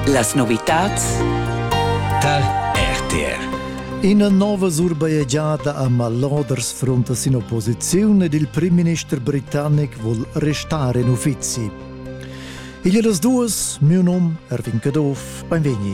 Las novitats tal RTR. In nova surbaiegiada a Maloders fronte sin opposizione ed il Prim Minister britannic vuol restare in uffizi. Igl las duas, mio nom Erwin Cadoff, benvegni.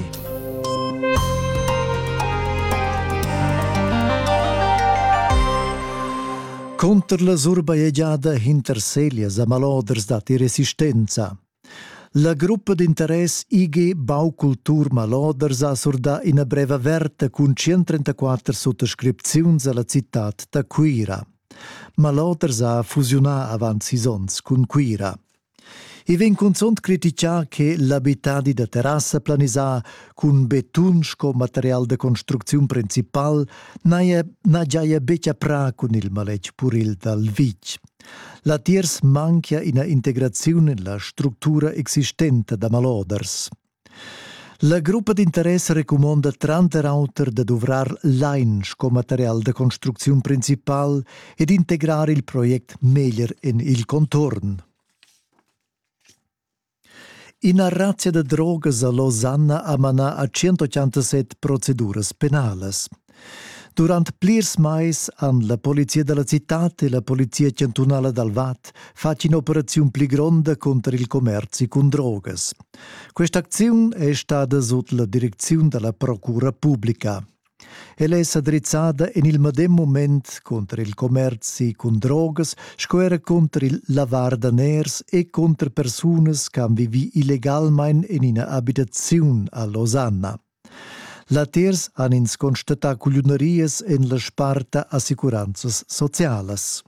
Contra la surbaiegiada hinter Selias a Maloders dati resistenza. La gruppa d'interess IG Baucultur Maloders ha surda in breva verta con 134 sottoscripziuns alla città da Quira. Maloders ha fusionà avant 6 ans con Quira. I ven consont criticà che l'abitadi da terrassa planisà con betun sco material de construcziun principal na giaia beccia pra con il maleg puril dal vic. La tiers manca ina integrazione nella struttura esistente da Maloders. La gruppa d'interesse recomanda 30 rauter da dovrar l'ain sco material de construcziun principal ed integrare il proiect meglio in il contorn. Ina razzia de drogas a Lausanna amana a 187 proceduras penales. Durant plirs mais han la polizia della città e la polizia cantonale dal Vat facin operaziun pli gronda contro il commerci con drogas. Questa azione è stata sotto la direzione della procura pubblica. Ella è adrizzata in il medem moment contro il commerci con drogas, scoera contro il lavar de ners e contro personas che vivi illegalmente in una abitazione a Lausanna. La tiers han ins constatà cuglionarias en la sparta assicuranzas socialas.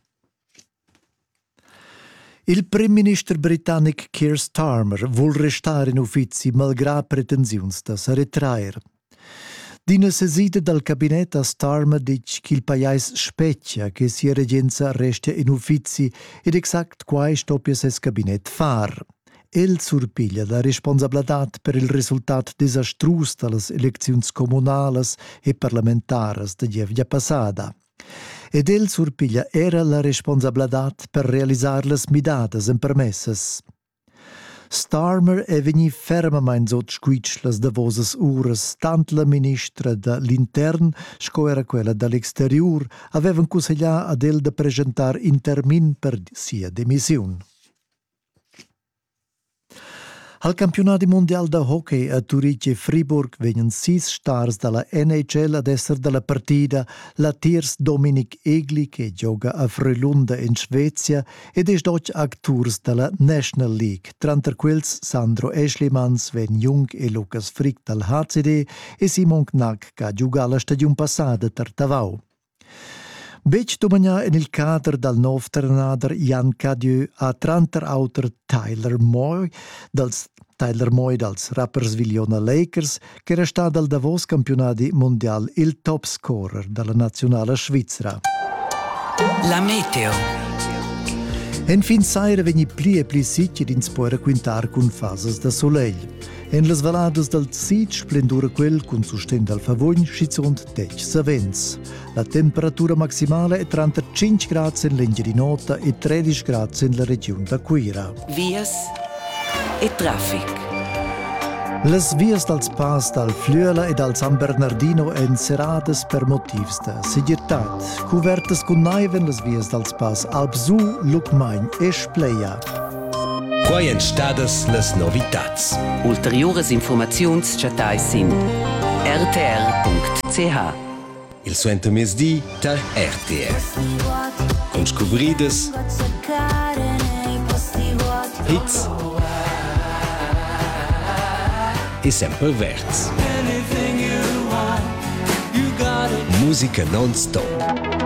Il Prim Minister britannic Keir Starmer vuol restare in uffizi malgrà pretensiuns da se retraer. D'ina sesida dal cabinet a Starmer dic che il pajais specchia che sia regenza resta in uffizi ed exact quai stoppia ses cabinet far. El surpiglia la responsabilitat per il risultat desastrus dalas elecziuns comunales e parlamentaras de gievgia passada. Ed el surpiglia era la responsabilitat per realisar las midadas en permessas. Starmer è vegni fermamain sot squitsch las davosas uras, tant la ministra da l'intern sco era quella dall'exterior avevan consiglià ad el de presentar in termin per sia demissiun. Al campionati mondial da hockey a Zuriche e Fribourg vengono 6 stars dalla NHL ad essere dalla partita la tiers Dominik Egli che gioca a Frölunda in Svezia ed è doc actors dalla National League, tranter quels Sandro Eschlimann, Sven Jung e Lukas Frick dal HCD e Simon Knack che gioca alla stagione passata per Tavau. Bec domania in il cadre dal nuovo trenader Jan Cadieu a 30 autor Tyler Moy dals Rappers Viliona Lakers che era stato al Davos campionati mondial il top scorer dalla nazionale svizzera. La meteo. En fin saira vegni pli e pli sicir ins poera quintar cun fases da soleil. En las valadas del Zid splendura quel cun susten dal favogn schizont 10 savens. La temperatura maximale è 35 gradi in Lengia di Nota e 13 gradi in la regione da Quira. Vias e traffic. Las vias dal Spas dal Flüela e dal San Bernardino en serades per motivs da seguirtat. Cuvertes con naiven las vias dal Spas Alpsu, Lucmain e Spleia. Quai entstadas las novitats. Ulteriores informaziuns chatai sin rtr.ch. Il suento mesdì tal RTR. Con scobrides, hits e sempre verts. Musica non-stop.